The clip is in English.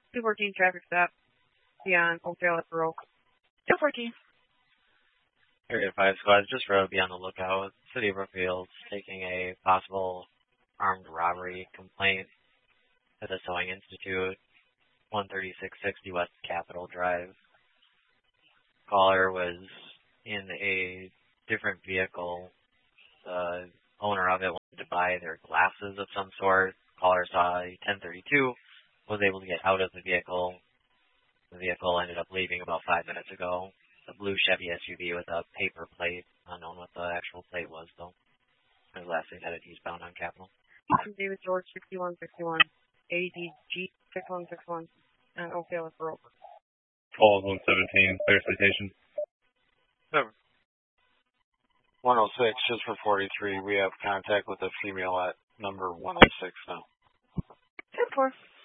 214 traffic stop beyond Oakdale at Baroque. 214. Area 5 squad, just road, be on the lookout. City of Brookfield's taking a possible armed robbery complaint at the Sewing Institute, 13660 West Capitol Drive. Caller was in a different vehicle. The owner of it wanted to buy their glasses of some sort. Caller saw a 1032, was able to get out of the vehicle. The vehicle ended up leaving about 5 minutes ago. A blue Chevy SUV with a paper plate. Unknown what the actual plate was, though. His last name headed eastbound on Capitol. David George, 6161. ADG 6161. And Oakdale at Baroque. Falls 117, clear citation. 106, just for 43. We have contact with a female at number 106 now. 10-4.